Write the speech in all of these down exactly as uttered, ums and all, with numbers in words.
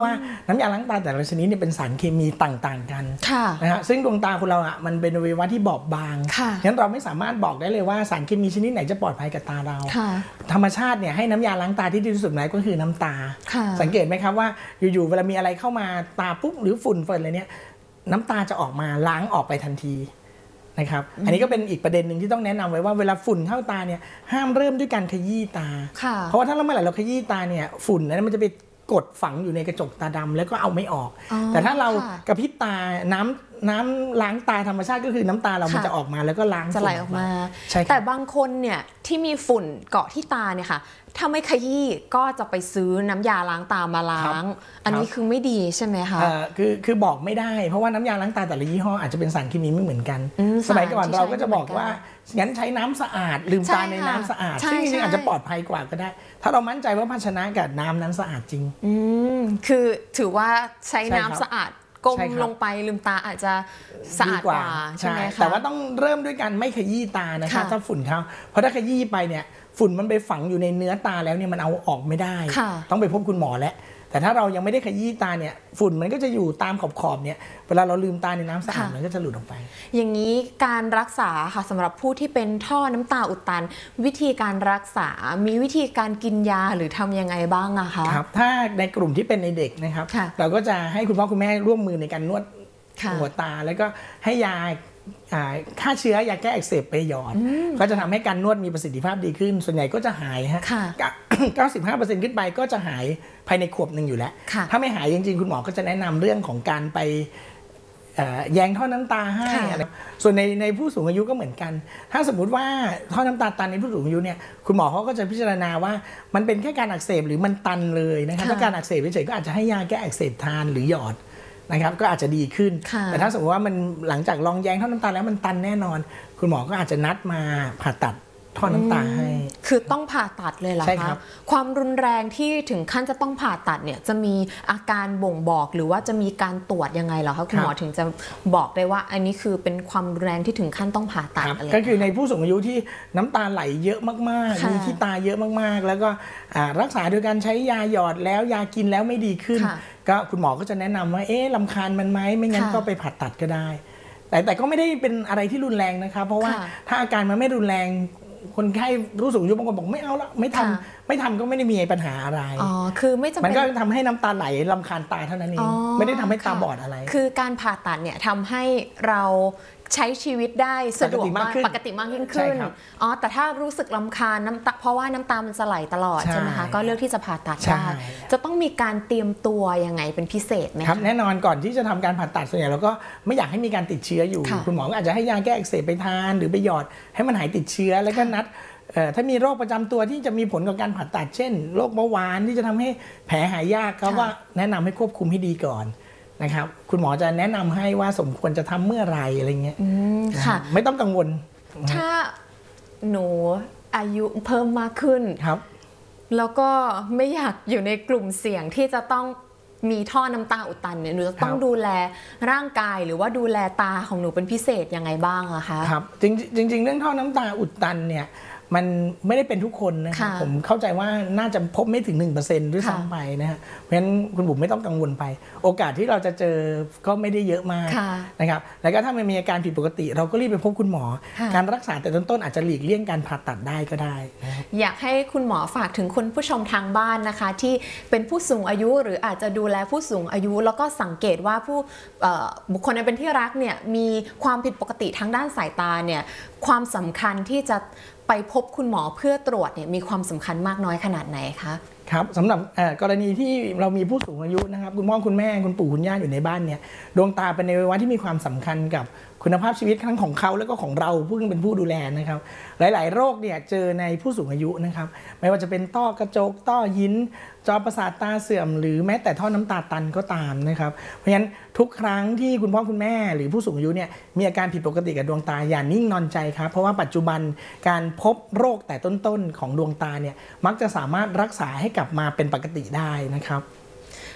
ว่าน้ำยาล้างตาแต่ละชนิดเนี่ยเป็นสารเคมีต่างๆกันนะฮะซึ่งดวงตาคนเราอ่ะมันเป็นอวัยวะที่บอบบางงั้นเราไม่สามารถบอกได้เลยว่าสารเคมีชนิดไหนจะปลอดภัยกับตาเราธรรมชาติเนี่ยให้น้ำยาล้างตาที่ดีที่สุดไหนก็คือน้ำตาสังเกตไหมครับว่าอยู่ๆเวลามีอะไรเข้ามาตาปุ๊บหรือฝุ่นเฟิร์นอะไรเนี่ยน้ำตาจะออกมาล้างออกไปทันทีนะครับอันนี้ก็เป็นอีกประเด็นหนึ่งที่ต้องแนะนำไว้ว่าเวลาฝุ่นเข้าตาเนี่ยห้ามเริ่มด้วยการขยี้ตาเพราะว่าถ้าเราเมื่อไหร่เราขยี้ตาเนี่ยฝุ่นนั้นมันจะไปกดฝังอยู่ในกระจกตาดำแล้วก็เอาไม่ออกแต่ถ้าเรากระพริบตาน้ำน้ำล้างตาธรรมชาติก็คือน้ำตาเรามันจะออกมาแล้วก็ล้างจะไหลออกมาแต่บางคนเนี่ยที่มีฝุ่นเกาะที่ตาเนี่ยค่ะถ้าไม่ขยี้ก็จะไปซื้อน้ำยาล้างตามาล้างอันนี้คือไม่ดีใช่ไหมคะคือคือบอกไม่ได้เพราะว่าน้ำยาล้างตาแต่ละยี่ห้ออาจจะเป็นสารเคมีไม่เหมือนกันสมัยก่อนเราก็จะบอกว่างั้นใช้น้ำสะอาดลืมตาในน้ำสะอาดซึ่งจริงๆอาจจะปลอดภัยกว่าก็ได้ถ้าเรามั่นใจว่าภาชนะกับน้ำนั้นสะอาดจริงอืมคือถือว่าใช้น้ำสะอาดก้มลงไปลืมตาอาจจะสะอาดกว่าใช่ไหมคะแต่ว่าต้องเริ่มด้วยการไม่ขยี้ตานะคะถ้าฝุ่นเข้าเพราะถ้าขยี้ไปเนี่ยฝุ่นมันไปฝังอยู่ในเนื้อตาแล้วเนี่ยมันเอาออกไม่ได้ต้องไปพบคุณหมอแล้วแต่ถ้าเรายังไม่ได้ขยี้ตาเนี่ยฝุ่นมันก็จะอยู่ตามขอบๆเนี่ยเวลาเราลืมตาในน้ำสะอาดมันก็จะหลุดออกไปอย่างนี้การรักษาค่ะสำหรับผู้ที่เป็นท่อน้ำตาอุดตันวิธีการรักษามีวิธีการกินยาหรือทำยังไงบ้างอะคะครับถ้าในกลุ่มที่เป็นในเด็กนะครับเราก็จะให้คุณพ่อคุณแม่ร่วมมือในการนวดหัวตาแล้วก็ให้ยาฆ่าเชื้อยาแก้อักเสบไปหยอดก็จะทำให้การนวดมีประสิทธิภาพดีขึ้นส่วนใหญ่ก็จะหายฮะ เก้าสิบห้าเปอร์เซ็นต์ ขึ้นไปก็จะหายภายในขวบหนึ่งอยู่แล้วถ้าไม่หายจริงๆคุณหมอก็จะแนะนำเรื่องของการไปแยงท่อน้ำตาให้อะไรส่วนในในผู้สูงอายุก็เหมือนกันถ้าสมมุติว่าท่อน้ำตาตันในผู้สูงอายุเนี่ยคุณหมอเขาก็จะพิจารณาว่ามันเป็นแค่การอักเสบหรือมันตันเลยนะครับถ้าการอักเสบเฉยๆก็อาจจะให้ยาแก้อักเสบทานหรือหยอดนะครับก็อาจจะดีขึ้นแต่ถ้าสมมติว่ามันหลังจากลองแยงท่อน้ำตาแล้วมันตันแน่นอนคุณหมอก็อาจจะนัดมาผ่าตัดท่อน้ำตาให้คือต้องผ่าตัดเลยเหรอคะความรุนแรงที่ถึงขั้นจะต้องผ่าตัดเนี่ยจะมีอาการบ่งบอกหรือว่าจะมีการตรวจยังไงเหรอคะคุณหมอถึงจะบอกได้ว่าอันนี้คือเป็นความรุนแรงที่ถึงขั้นต้องผ่าตัดอะไรก็คือในผู้สูงอายุที่น้ำตาไหลเยอะมากๆมีขี้ตาเยอะมากๆแล้วก็รักษาโดยการใช้ยาหยอดแล้วยากินแล้วไม่ดีขึ้นก็คุณหมอก็จะแนะนำว่าเอ๊ะรำคาญมันไหมไม่งั้นก็ไปผ่าตัดก็ได้แต่แต่ก็ไม่ได้เป็นอะไรที่รุนแรงนะครับเพราะว่าถ้าอาการมันไม่รุนแรงคนไข้รู้สูงอายุบางคนบอกไม่เอาละไม่ทำไม่ทำก็ไม่ได้มีปัญหาอะไรอ๋อคือไม่จำเป็นมันก็ทำให้น้ำตาไหลรำคาญตาเท่านั้นเองไม่ได้ทำให้ตาบอดอะไรคือการผ่าตัดเนี่ยทำให้เราใช้ชีวิตได้สะดวกมากปกติมากยิ่งขึ้นอ๋อแต่ถ้ารู้สึกรำคาญน้ำตาเพราะว่าน้ำตามันจะไหลตลอดใช่ไหมคะก็เลือกที่จะผ่าตัดได้จะต้องมีการเตรียมตัวยังไงเป็นพิเศษไหมครับแน่นอนก่อนที่จะทำการผ่าตัดส่วนใหญ่เราก็ไม่อยากให้มีการติดเชื้ออยู่คุณหมอก็อาจจะให้ยาแก้อักเสบไปทานหรือไปหยอดให้มันหายติดเชื้อแล้วก็นัดถ้ามีโรคประจำตัวที่จะมีผลกับการผ่าตัดเช่นโรคเบาหวานที่จะทำให้แผลหายยากเขาก็แนะนำให้ควบคุมให้ดีก่อนนะครับคุณหมอจะแนะนำให้ว่าสมควรจะทำเมื่อไรอะไรเงี้ยค่ะไม่ต้องกังวลถ้าหนูอายุเพิ่มมากขึ้นครับแล้วก็ไม่อยากอยู่ในกลุ่มเสี่ยงที่จะต้องมีท่อน้ำตาอุดตันเนี่ยหนูจะต้องดูแลร่างกายหรือว่าดูแลตาของหนูเป็นพิเศษยังไงบ้างอะคะครับจริงจริงเรื่องท่อน้ำตาอุดตันเนี่ยมันไม่ได้เป็นทุกคนนะครับผมเข้าใจว่าน่าจะพบไม่ถึง หนึ่งเปอร์เซ็นต์ ด้วยซ้ำไปนะฮะเพราะฉะนั้นคุณบุ๋มไม่ต้องกังวลไปโอกาสที่เราจะเจอก็ไม่ได้เยอะมากนะครับแล้วก็ถ้ามันมีอาการผิดปกติเราก็รีบไปพบคุณหมอการรักษาแต่ต้นๆอาจจะหลีกเลี่ยงการผ่าตัดได้ก็ได้อยากให้คุณหมอฝากถึงคุณผู้ชมทางบ้านนะคะที่เป็นผู้สูงอายุหรืออาจจะดูแลผู้สูงอายุแล้วก็สังเกตว่าผู้บุคคลในเป็นที่รักเนี่ยมีความผิดปกติทางด้านสายตาเนี่ยความสำคัญที่จะไปพบคุณหมอเพื่อตรวจเนี่ยมีความสำคัญมากน้อยขนาดไหนคะครับสำหรับกรณีที่เรามีผู้สูงอายุนะครับคุณพ่อคุณแม่คุณปู่คุณย่าอยู่ในบ้านเนี่ยดวงตาเป็นอวัยวะที่มีความสำคัญกับคุณภาพชีวิตทั้งของเขาแล้วก็ของเราผู้เป็นผู้ดูแลนะครับหลายๆโรคเนี่ยเจอในผู้สูงอายุนะครับไม่ว่าจะเป็นต้อกระจกต้อหินจอประสาทตาเสื่อมหรือแม้แต่ท่อน้ำตาตันก็ตามนะครับเพราะฉะนั้นทุกครั้งที่คุณพ่อคุณแม่หรือผู้สูงอายุเนี่ยมีอาการผิดปกติกับดวงตาอย่านิ่งนอนใจครับเพราะว่าปัจจุบันการพบโรคแต่ต้นๆของดวงตาเนี่ยมักจะสามารถรักษาให้กลับมาเป็นปกติได้นะครับ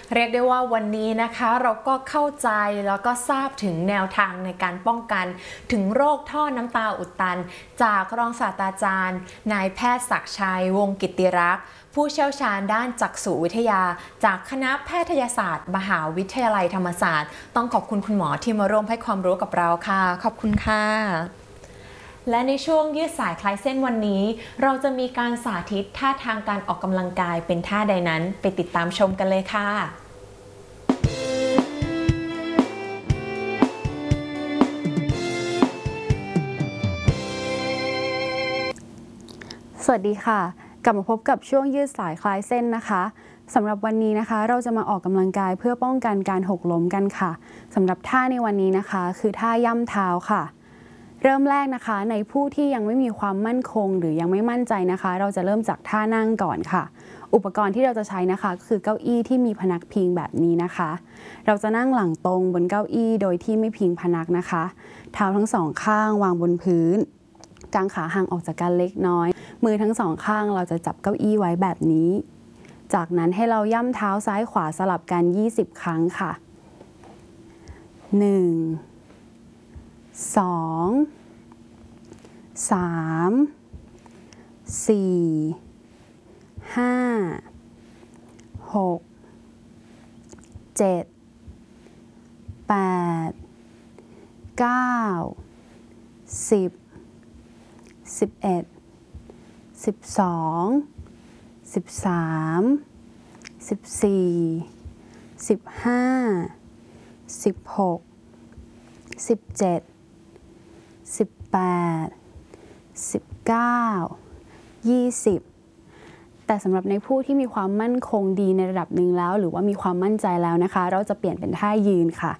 เรียกได้ว่าวันนี้นะคะเราก็เข้าใจแล้วก็ทราบถึงแนวทางในการป้องกันถึงโรคท่อน้ำตาอุดตันจากรองศาสตราจารย์นายแพทย์ศักดิ์ชัยวงศ์กิตติรักษ์ผู้เชี่ยวชาญด้านจักษุวิทยาจากคณะแพทยศาสตร์มหาวิทยาลัยธรรมศาสตร์ต้องขอบคุณคุณหมอที่มาร่วมให้ความรู้กับเราค่ะขอบคุณค่ะและในช่วงยืดสายคลายเส้นวันนี้เราจะมีการสาธิตท่าทางการออกกำลังกายเป็นท่าใดนั้นไปติดตามชมกันเลยค่ะสวัสดีค่ะกลับมาพบกับช่วงยืดสายคลายเส้นนะคะสำหรับวันนี้นะคะเราจะมาออกกำลังกายเพื่อป้องกันการหกล้มกันค่ะสำหรับท่าในวันนี้นะคะคือท่าย่ำเท้าค่ะเริ่มแรกนะคะในผู้ที่ยังไม่มีความมั่นคงหรือยังไม่มั่นใจนะคะเราจะเริ่มจากท่านั่งก่อนค่ะอุปกรณ์ที่เราจะใช้นะคะก็คือเก้าอี้ที่มีพนักพิงแบบนี้นะคะเราจะนั่งหลังตรงบนเก้าอี้โดยที่ไม่พิงพนักนะคะเท้าทั้งสองข้างวางบนพื้นกางขาห่างออกจากกันเล็กน้อยมือทั้งสองข้างเราจะจับเก้าอี้ไว้แบบนี้จากนั้นให้เราย่ำเท้าซ้ายขวาสลับกันยี่สิบครั้งค่ะหนึ่ง สอง สาม สี่ ห้า หก เจ็ด แปด เก้า สิบ สิบเอ็ด สิบสอง สิบสาม สิบสี่ สิบห้า สิบหก สิบเจ็ด สิบแปด สิบเก้า ยี่สิบแต่สำหรับในผู้ที่มีความมั่นคงดีในระดับหนึ่งแล้วหรือว่ามีความมั่นใจแล้วนะคะเราจะเปลี่ยนเป็นท่ายืนค่ะ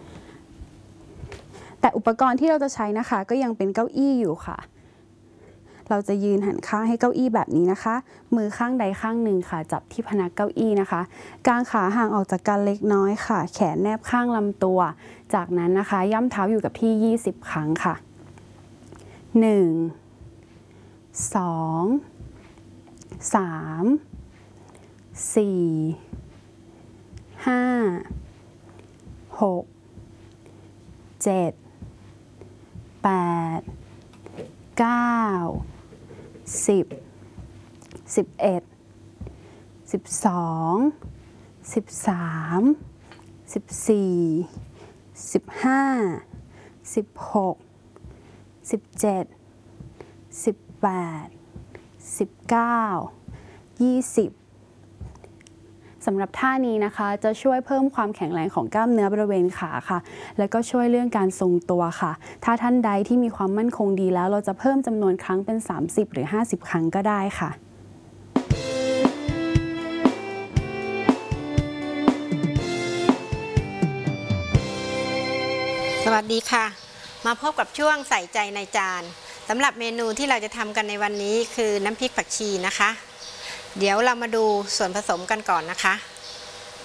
แต่อุปกรณ์ที่เราจะใช้นะคะก็ยังเป็นเก้าอี้อยู่ค่ะเราจะยืนหันข้างให้เก้าอี้แบบนี้นะคะมือข้างใดข้างหนึ่งค่ะจับที่พนักเก้าอี้นะคะกางขาห่างออกจากกันเล็กน้อยค่ะแขนแนบข้างลำตัวจากนั้นนะคะย่ำเท้าอยู่กับที่ยี่สิบครั้งค่ะหนึ่ง สอง สาม สี่ ห้า หก เจ็ด แปด เก้า สิบ สิบเอ็ด สิบสอง สิบสาม สิบสี่ สิบห้า สิบหก สิบเจ็ด สิบแปด สิบเก้า ยี่สิบสำหรับท่านี้นะคะจะช่วยเพิ่มความแข็งแรงของกล้ามเนื้อบริเวณขาค่ะและก็ช่วยเรื่องการทรงตัวค่ะถ้าท่านใดที่มีความมั่นคงดีแล้วเราจะเพิ่มจำนวนครั้งเป็นสามสิบหรือห้าสิบครั้งก็ได้ค่ะสวัสดีค่ะมาพบกับช่วงใส่ใจในจานสำหรับเมนูที่เราจะทำกันในวันนี้คือน้ำพริกผักชีนะคะเดี๋ยวเรามาดูส่วนผสมกันก่อนนะคะ